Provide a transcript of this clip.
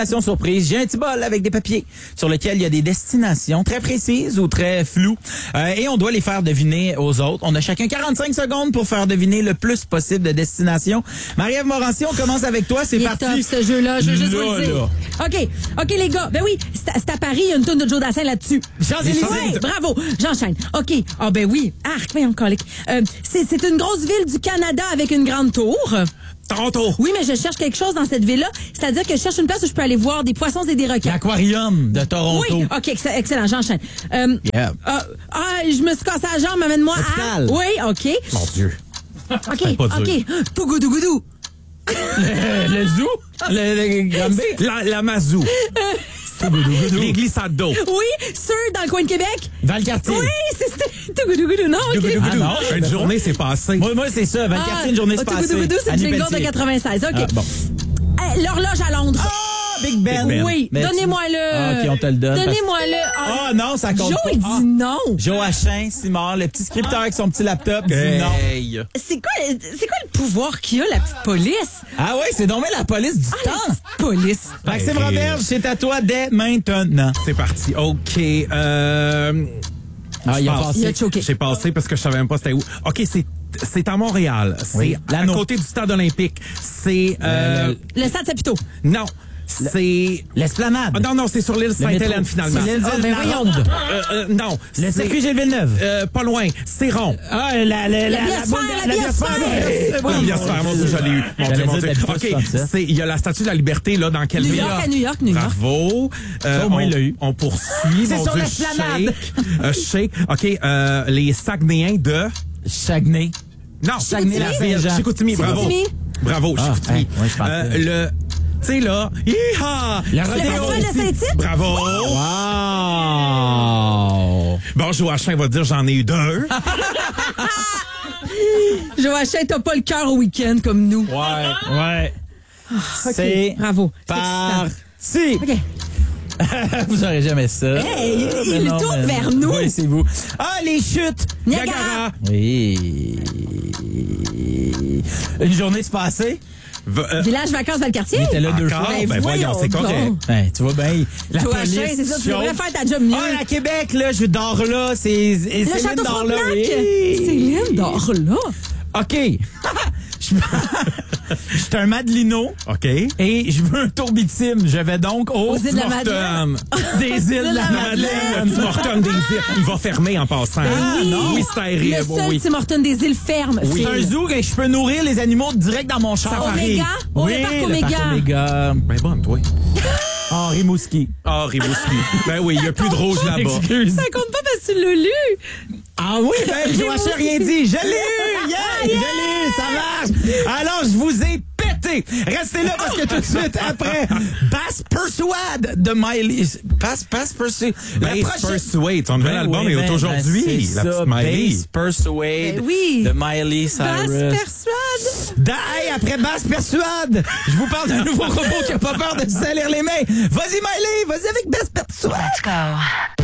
surprise. J'ai un petit bol avec des papiers sur lequel il y a des destinations très précises ou très floues et on doit les faire deviner aux autres. On a chacun 45 secondes pour faire deviner le plus possible de destinations. Marie-Ève Morancy, on commence avec toi. C'est parti. Tough, ce jeu-là, je veux juste vous le dire. OK, les gars. Ben oui, c'est à Paris, il y a une toune de Joe Dassin là-dessus. Champs-Élysées. Ouais, bravo, j'enchaîne. OK. Ah ben oui. Arc, voyons, colique. C'est une grosse ville du Canada avec une grande tour. Toronto. Oui, mais je cherche quelque chose dans cette ville-là. C'est-à-dire que je cherche une place où je peux aller voir des poissons et des requins. L'Aquarium de Toronto. Oui, OK, excellent, j'enchaîne. Je me suis cassé la jambe, amène-moi à... Oui, OK. Mon Dieu. OK. Tougoudougoudou. Le zoo? Le Granby? La Mazou. Les glissades d'eau. Oui, ceux dans le coin de Québec. Valcartier. Oui, c'était Tougoudougoudou, non? OK. Tougoudougoudou. Ah non, Une journée s'est passée. Moi c'est ça. Valcartier, une journée se passée. Tougoudougoudou, c'est le jingle de 96. OK. Bon. L'horloge à Londres. Big Ben. Big Ben. Oui, Mais donnez-moi-le. OK, on te le donne. Donnez-moi-le. Ah non, ça compte Joe, pas. il dit non. Joachim Simard, le petit scripteur avec son petit laptop, dit non. Hey. C'est quoi le pouvoir qu'il a, la petite police? Ah oui, c'est donc bien la police du La temps. petite police. Maxime Roberge, c'est à toi dès maintenant. C'est parti. OK. Il a Il a passé. choqué. J'ai passé parce que je savais même pas c'était où. OK, c'est à Montréal. C'est Oui, à l'anneau. côté du stade olympique. C'est... Le stade Saputo. non. C'est... L'esplanade. Ah, non, c'est sur l'île Sainte-Hélène, finalement. C'est l'île ben la voyons. Ronde. Non. Le c'est- circuit Gilles Villeneuve. Pas loin. C'est rond. Ah, la biosphère, la biosphère. Oui, bien sûr, mon Dieu, je l'ai eu. Mon Dieu, J'allais mon dire Dieu. d'habitude, OK, 67. il y a la Statue de la Liberté, là, dans quelle New ville? York, à New York, New York. Bravo. Ça, au moins, il l'a eu. On poursuit. C'est mon sur Dieu, l'esplanade. Shake. OK, les Saguenayens de... Saguenay. Non. Saguenay-Lac-Saint-Jean. Chicoutimi, bravo. Chicoutimi. Bravo, Ah, Chicoutimi. ouais, je pensais. Tu sais, là, hi-ha! Le festival rodéo. de Saint-Tite? Bravo! Wow! Bon, Joachim va dire j'en ai eu deux. Joachim, t'as pas le cœur au week-end comme nous. Ouais. C'est Bravo. parti. OK. Vous aurez jamais ça. Hey, Mais il non, tourne mais- vers nous. Oui, c'est vous. Ah, les chutes. Niagara. Oui. Une journée se passée. Village Vacances Valcartier. Il était là deux Encore? fois. Ben voyons, c'est donc. correct. Ouais, tu vois bien. La Joachim, police c'est ça, tu chauffe. devrais faire ta job mieux. Ah, à Québec, là, je dors là. C'est Le Céline château dort là. Frontenac. Oui. Céline dort là. OK. Je suis un Madelino OK. et je veux un tourbitime. Je vais donc Aux îles de la Madeleine. des îles de la Madeleine, Madeleine. Tim Hortons des îles. Il va fermer en passant. Oui, c'est terrible. Le seul Tim Hortons des îles ferme. C'est un zoo que je peux nourrir les animaux direct dans mon char. Oméga? Oh, Oui, le parc le Oméga. parc Oméga. Ben bonne, toi. Henri Mouski. Ah, Rimouski. Ben oui, il n'y a plus de rouge là-bas. Excuse. Ça compte pas parce que tu l'as lu. Ah oui, ben, Joachim rien dit. Je l'ai eu! Yeah! Je l'ai eu! Ça marche! Alors, je vous ai pété! Restez là parce que tout de suite après, Bass Persuade de Miley. Bass Persuade. Bass Persuade, ton nouvel album est aujourd'hui. C'est La ça, petite Miley. Bass Persuade Ben oui. de Miley Cyrus. Basse persuade. Hey, après Bass Persuade, je vous parle d'un nouveau robot qui a pas peur de se salir les mains. Vas-y, Miley! Vas-y avec Bass Persuade! Let's go.